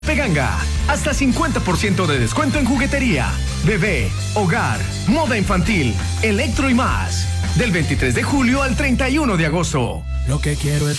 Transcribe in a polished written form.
Peganga, hasta 50% de descuento en juguetería, bebé, hogar, moda infantil, electro y más. Del 23 de julio al 31 de agosto. Lo que quiero es